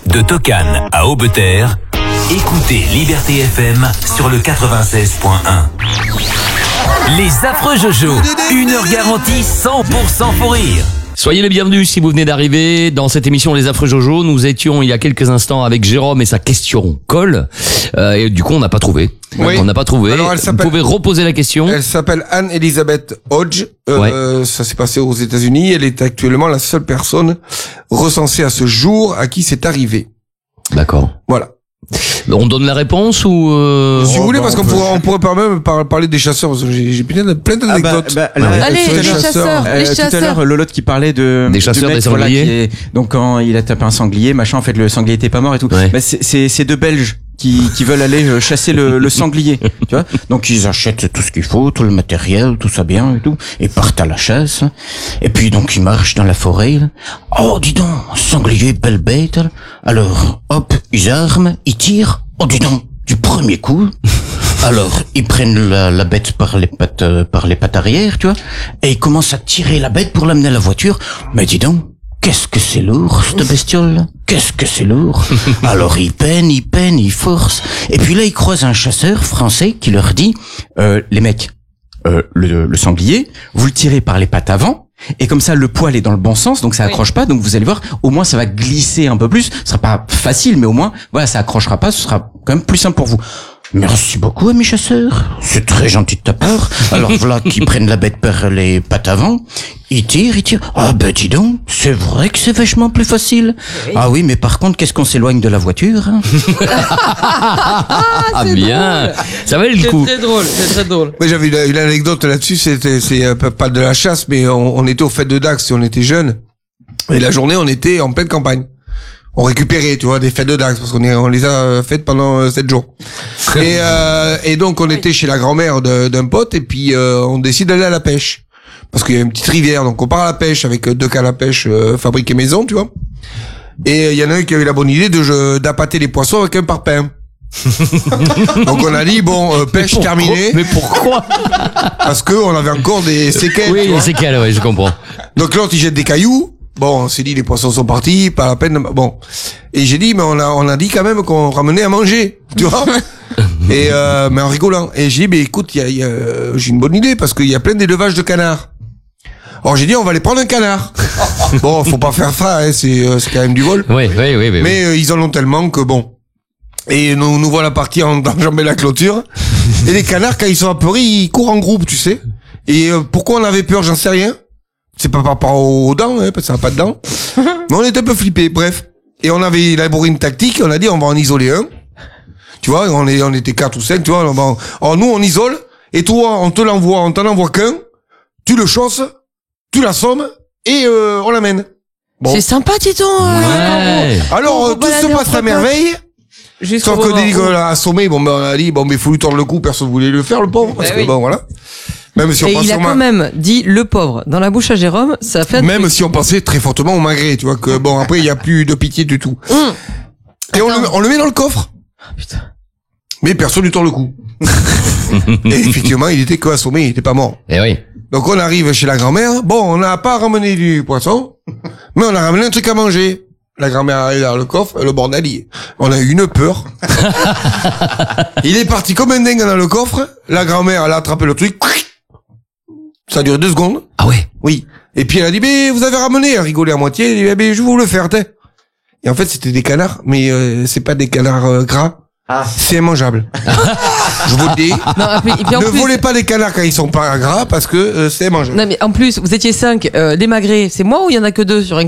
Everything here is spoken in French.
De Tocane à Aubeterre, écoutez Liberté FM sur le 96.1. Les affreux Jojo, 1 heure garantie 100% pour rire. Soyez les bienvenus si vous venez d'arriver dans cette émission Les Affreux Jojo. Nous étions il y a quelques instants avec Jérôme et sa question colle. Et du coup, on n'a pas trouvé. Oui. On n'a pas trouvé. Alors, vous pouvez reposer la question. Elle s'appelle Anne-Elizabeth Hodge. Ça s'est passé aux États-Unis. Elle est actuellement la seule personne recensée à ce jour à qui c'est arrivé. D'accord. Voilà. On donne la réponse ou si vous voulez, parce qu'on pourrait pas même parler des chasseurs. Parce que j'ai plein d'anecdotes. Allez, sur les chasseurs. chasseurs. Tout à l'heure, Lolotte qui parlait des chasseurs, mec, des sangliers. Donc quand il a tapé un sanglier, machin, en fait, le sanglier était pas mort et tout. Ouais. Bah, c'est deux Belges qui veulent aller chasser le sanglier, tu vois. Donc ils achètent tout ce qu'il faut, tout le matériel, tout ça bien et tout, et partent à la chasse. Et puis donc ils marchent dans la forêt. Oh, dis donc, sanglier, belle bête. Alors, hop, ils arment, ils tirent. Oh, dis donc, du premier coup. Alors, ils prennent la bête par les pattes arrière, tu vois, et ils commencent à tirer la bête pour l'amener à la voiture. Mais dis donc, qu'est-ce que c'est lourd, cette bestiole? Qu'est-ce que c'est lourd? Alors, ils peinent, ils forcent. Et puis là, ils croisent un chasseur français qui leur dit, les mecs, le sanglier, vous le tirez par les pattes avant, et comme ça, le poil est dans le bon sens, donc ça accroche pas, donc vous allez voir, au moins ça va glisser un peu plus, ce sera pas facile, mais au moins, voilà, ça accrochera pas, ce sera quand même plus simple pour vous. Merci beaucoup, ami chasseur. C'est très gentil de ta part. Alors voilà qu'ils prennent la bête par les pattes avant. Ils tirent. Ah ben dis donc, c'est vrai que c'est vachement plus facile. Oui. Ah oui, mais par contre, qu'est-ce qu'on s'éloigne de la voiture, hein? Ah bien, drôle. Ça valait le coup. C'est très drôle. Moi, j'avais une anecdote là-dessus. C'est pas de la chasse, mais on était au fêtes de Dax, on était jeunes. Et la journée, on était en pleine campagne. On récupérait, tu vois, des fêtes de Dax, parce on les a faites pendant 7 jours. Et donc, on était chez la grand-mère d'un pote, et puis, on décide d'aller à la pêche. Parce qu'il y a une petite rivière, donc on part à la pêche avec 2 cannes à pêche, fabriquées maison, tu vois. Et il y en a un qui avait la bonne idée d'appâter les poissons avec un parpaing. Donc on a dit, pêche terminée. Mais pourquoi? Parce que on avait encore des séquelles. Oui, des séquelles, ouais, je comprends. Donc l'autre, il jette des cailloux. Bon, on s'est dit, les poissons sont partis, pas la peine. Bon. Et j'ai dit, mais on a dit quand même qu'on ramenait à manger, tu vois. Et, mais en rigolant. Et j'ai dit, mais écoute, j'ai une bonne idée, parce qu'il y a plein d'élevages de canards. Alors j'ai dit, on va aller prendre un canard. Bon, faut pas faire ça, hein, c'est quand même du vol. Oui. Mais ils en ont tellement que bon. Et nous voilà partis enjamber la clôture. Et les canards, quand ils sont apeurés, ils courent en groupe, tu sais. Et pourquoi on avait peur, j'en sais rien. C'est pas par rapport aux dents, hein, parce que ça n'a pas de dents. Mais on était un peu flippés, bref. Et on avait élaboré une tactique, on a dit on va en isoler un. Tu vois, on était 4 ou 5, tu vois. Alors nous on isole, et toi on t'en envoie qu'un, tu le chausses, tu l'assommes, et on l'amène. Bon. C'est sympa, Titon. Ouais. Alors tout se passe à merveille. Sauf que dès qu'on l'a assommé, on a dit, mais faut lui tordre le cou, personne voulait le faire, le pauvre, parce que voilà. Même si on il a quand même dit le pauvre dans la bouche à Jérôme, ça fait même si on pensait très fortement au magret, tu vois, que après il y a plus de pitié du tout. Et on le met dans le coffre. Oh, putain. Mais personne lui tord le cou. Et effectivement, il était que assommé, il était pas mort. Eh oui. Donc on arrive chez la grand-mère. Bon, on n'a pas ramené du poisson, mais on a ramené un truc à manger. La grand-mère arrive dans le coffre, le bordel, on a eu une peur. Il est parti comme un dingue dans le coffre. La grand-mère, elle a attrapé le truc. Ça a duré 2 secondes. Ah ouais? Oui. Et puis elle a dit, mais vous avez ramené, elle rigolait à moitié, elle a dit, mais je vais vous le faire, t'es. Et en fait, c'était des canards, mais c'est pas des canards gras. Ah. C'est immangeable. Je vous le dis. Non, et puis en ne plus, volez pas des canards quand ils sont pas gras, parce que c'est immangeable. non, mais en plus, vous étiez 5, des magrets, c'est moi ou il y en a que 2 sur une